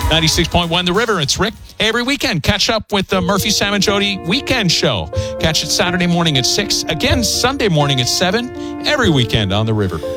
96.1 The River. It's Rick. Hey, every weekend, catch up with the Murphy, Sam, and Jody Weekend Show. Catch it Saturday morning at 6. Again, Sunday morning at 7. Every weekend on The River.